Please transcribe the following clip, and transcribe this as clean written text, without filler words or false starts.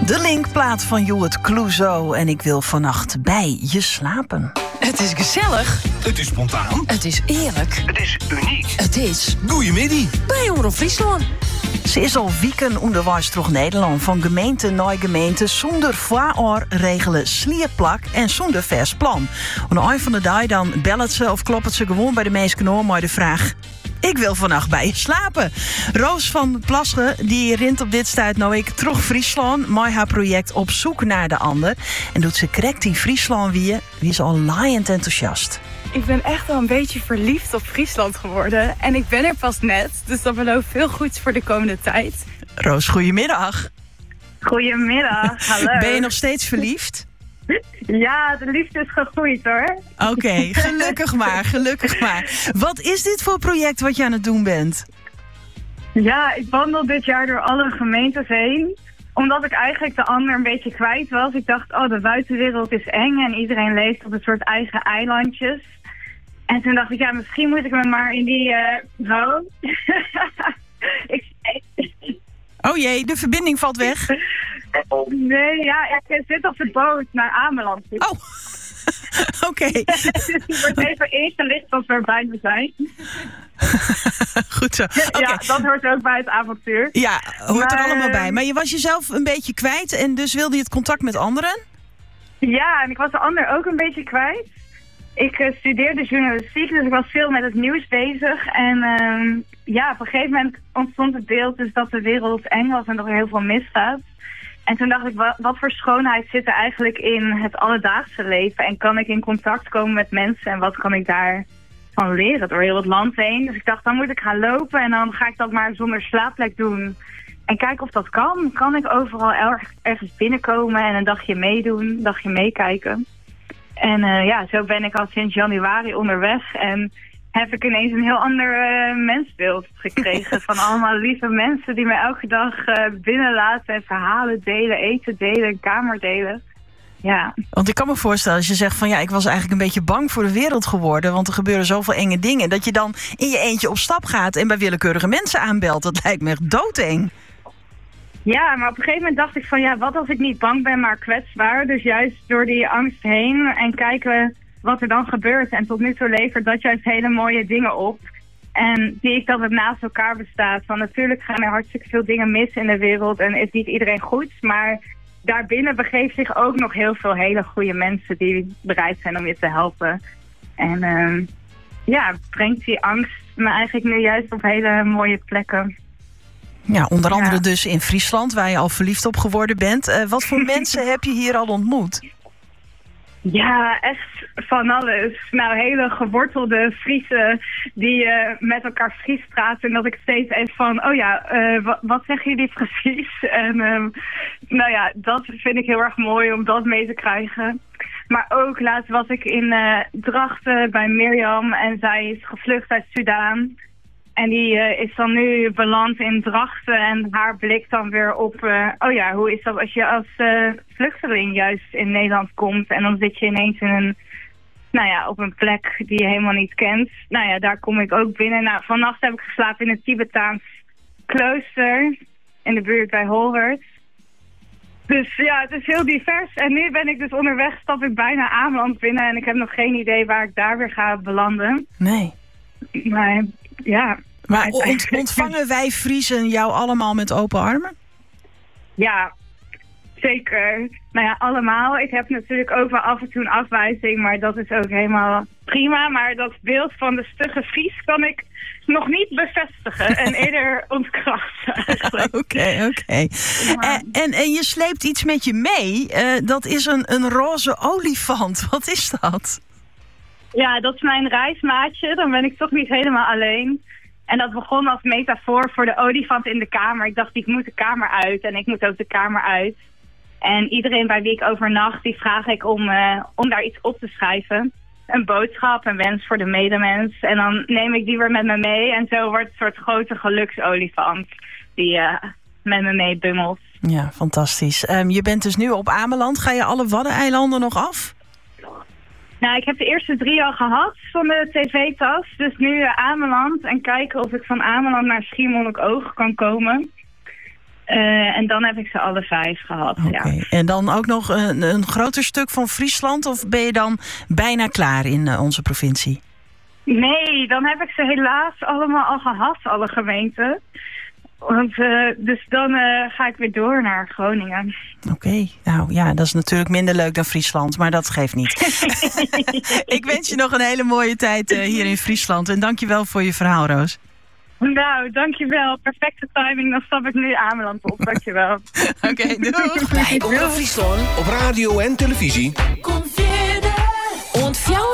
De Linkplaat van Jowet Clouseau. En ik wil vannacht bij je slapen. Het is gezellig. Het is spontaan. Het is eerlijk. Het is uniek. Het is Goeiemiddag. bij Omroep Friesland. Ze is al weken onderwijs door Nederland. Van gemeente naar gemeente. Zonder regelen slierplak en zonder vers plan. Aan de eind van de dag dan belt ze of klopt ze gewoon bij de meesten oor met de vraag: ik wil vannacht bij je slapen. Roos van Plassen die rint op dit stuit nou ik terug Friesland. Met haar project Op zoek naar de ander. En doet ze correct in Friesland wie is al laaiend enthousiast. Ik ben echt wel een beetje verliefd op Friesland geworden. En ik ben er pas net, dus dat belooft veel goeds voor de komende tijd. Roos, goedemiddag. Goedemiddag, hallo. Ben je nog steeds verliefd? Ja, de liefde is gegroeid hoor. Oké, gelukkig maar. Wat is dit voor project wat je aan het doen bent? Ja, ik wandel dit jaar door alle gemeentes heen. Omdat ik eigenlijk de ander een beetje kwijt was. Ik dacht, de buitenwereld is eng en iedereen leeft op een soort eigen eilandjes. En toen dacht ik, ja, misschien moet ik me maar in die... Oh jee, de verbinding valt weg. Nee, ja, ik zit op de boot naar Ameland. Oh, oké. Dus die wordt even ingelicht als we er bijna zijn. Goed zo. Okay. Ja, dat hoort ook bij het avontuur. Ja, hoort er allemaal bij. Maar je was jezelf een beetje kwijt en dus wilde je het contact met anderen? Ja, en ik was de ander ook een beetje kwijt. Ik studeerde journalistiek, dus ik was veel met het nieuws bezig. En op een gegeven moment ontstond het beeld dus dat de wereld eng was en dat er heel veel misgaat. En toen dacht ik, wat voor schoonheid zit er eigenlijk in het alledaagse leven? En kan ik in contact komen met mensen en wat kan ik daarvan leren door heel het land heen? Dus ik dacht, dan moet ik gaan lopen en dan ga ik dat maar zonder slaapplek doen. En kijken of dat kan. Kan ik overal ergens binnenkomen en een dagje meedoen, een dagje meekijken? En zo ben ik al sinds januari onderweg en heb ik ineens een heel ander mensbeeld gekregen. Van allemaal lieve mensen die me elke dag binnenlaten en verhalen delen, eten delen, een kamer delen. Ja. Want ik kan me voorstellen als je zegt van ja, ik was eigenlijk een beetje bang voor de wereld geworden, want er gebeuren zoveel enge dingen, dat je dan in je eentje op stap gaat en bij willekeurige mensen aanbelt. Dat lijkt me echt doodeng. Ja, maar op een gegeven moment dacht ik van ja, wat als ik niet bang ben, maar kwetsbaar. Dus juist door die angst heen en kijken wat er dan gebeurt. En tot nu toe levert dat juist hele mooie dingen op. En zie ik dat het naast elkaar bestaat. Want natuurlijk gaan er hartstikke veel dingen mis in de wereld en is niet iedereen goed. Maar daarbinnen begeeft zich ook nog heel veel hele goede mensen die bereid zijn om je te helpen. En brengt die angst me eigenlijk nu juist op hele mooie plekken. Ja, onder andere dus in Friesland, waar je al verliefd op geworden bent. Wat voor mensen heb je hier al ontmoet? Ja, echt van alles. Nou, hele gewortelde Friesen die met elkaar Fries praten. En dat ik steeds even van, wat zeggen jullie precies? En dat vind ik heel erg mooi om dat mee te krijgen. Maar ook laatst was ik in Drachten bij Mirjam en zij is gevlucht uit Sudaan. En die is dan nu beland in Drachten en haar blik dan weer op... hoe is dat als je als vluchteling juist in Nederland komt... en dan zit je ineens in op een plek die je helemaal niet kent. Daar kom ik ook binnen. Nou, vannacht heb ik geslapen in een Tibetaans klooster in de buurt bij Holwert. Dus ja, het is heel divers. En nu ben ik dus onderweg, stap ik bijna Ameland binnen... en ik heb nog geen idee waar ik daar weer ga belanden. Nee. Maar ja... Maar ontvangen wij Friesen jou allemaal met open armen? Ja, zeker. Allemaal. Ik heb natuurlijk ook wel af en toe een afwijzing, maar dat is ook helemaal prima. Maar dat beeld van de stugge Fries kan ik nog niet bevestigen en eerder ontkrachten eigenlijk. Oké. Ja. En je sleept iets met je mee. Dat is een roze olifant. Wat is dat? Ja, dat is mijn reismaatje. Dan ben ik toch niet helemaal alleen. En dat begon als metafoor voor de olifant in de kamer. Ik dacht, ik moet de kamer uit en ik moet ook de kamer uit. En iedereen bij wie ik overnacht, die vraag ik om daar iets op te schrijven. Een boodschap, een wens voor de medemens. En dan neem ik die weer met me mee. En zo wordt het een soort grote geluksolifant die met me mee bungelt. Ja, fantastisch. Je bent dus nu op Ameland. Ga je alle Waddeneilanden nog af? Nou, ik heb de eerste 3 al gehad van de tv-tas. Dus nu Ameland en kijken of ik van Ameland naar Schiermonnikoog kan komen. En dan heb ik ze alle 5 gehad. Oké. Ja. En dan ook nog een groter stuk van Friesland? Of ben je dan bijna klaar in onze provincie? Nee, dan heb ik ze helaas allemaal al gehad, alle gemeenten. Want dus dan ga ik weer door naar Groningen. Oké. Nou ja, dat is natuurlijk minder leuk dan Friesland, maar dat geeft niet. Ik wens je nog een hele mooie tijd hier in Friesland. En dank je wel voor je verhaal, Roos. Nou, dankjewel. Perfecte timing. Dan stap ik nu Ameland op. Dankjewel. Oké, doeg. Bij Omroep Friesland. Op radio en televisie.